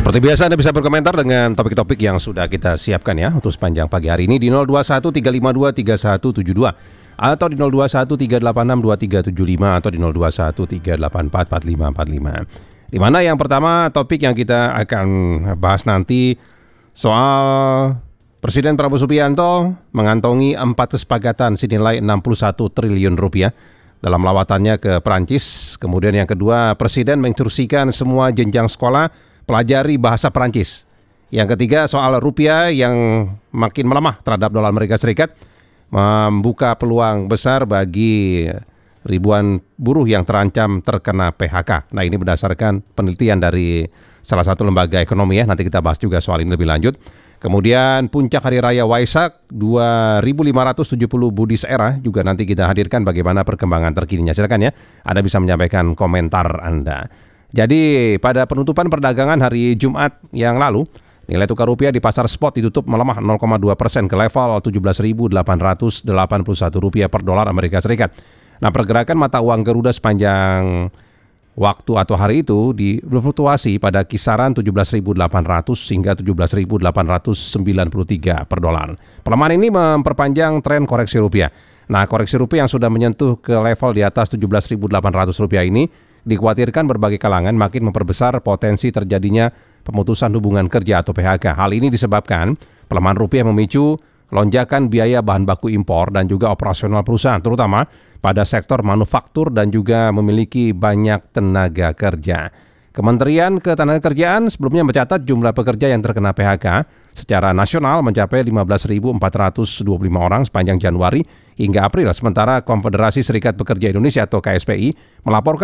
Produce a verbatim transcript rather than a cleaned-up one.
Seperti biasa Anda bisa berkomentar dengan topik-topik yang sudah kita siapkan ya untuk sepanjang pagi hari ini di nol dua satu tiga lima dua tiga satu tujuh dua atau di nol dua satu tiga delapan enam dua tiga tujuh lima atau di nol dua satu tiga delapan empat empat lima empat lima. Di mana yang pertama topik yang kita akan bahas nanti soal Presiden Prabowo Subianto mengantongi empat kesepakatan senilai enam puluh satu triliun rupiah dalam lawatannya ke Perancis. Kemudian yang kedua, Presiden menginstruksikan semua jenjang sekolah pelajari bahasa Perancis. Yang ketiga, soal rupiah yang makin melemah terhadap dolar Amerika Serikat membuka peluang besar bagi ribuan buruh yang terancam terkena P H K. Nah, ini berdasarkan penelitian dari salah satu lembaga ekonomi ya. Nanti kita bahas juga soal ini lebih lanjut. Kemudian puncak Hari Raya Waisak dua ribu lima ratus tujuh puluh Buddhist Era juga nanti kita hadirkan bagaimana perkembangan terkininya. Silakan ya, Anda bisa menyampaikan komentar Anda. Jadi pada penutupan perdagangan hari Jumat yang lalu, nilai tukar rupiah di pasar spot ditutup melemah nol koma dua persen ke level tujuh belas ribu delapan ratus delapan puluh satu rupiah per dolar Amerika Serikat. Nah, pergerakan mata uang Garuda sepanjang waktu atau hari itu di berfluktuasi pada kisaran tujuh belas ribu delapan ratus hingga tujuh belas ribu delapan ratus sembilan puluh tiga per dolar. Pelemahan ini memperpanjang tren koreksi rupiah. Nah, koreksi rupiah yang sudah menyentuh ke level di atas tujuh belas ribu delapan ratus rupiah ini dikhawatirkan berbagai kalangan makin memperbesar potensi terjadinya pemutusan hubungan kerja atau P H K. Hal ini disebabkan pelemahan rupiah memicu lonjakan biaya bahan baku impor dan juga operasional perusahaan, terutama pada sektor manufaktur dan juga memiliki banyak tenaga kerja. Kementerian Ketenagakerjaan sebelumnya mencatat jumlah pekerja yang terkena P H K secara nasional mencapai lima belas ribu empat ratus dua puluh lima orang sepanjang Januari hingga April. Sementara Konfederasi Serikat Pekerja Indonesia atau K S P I melaporkan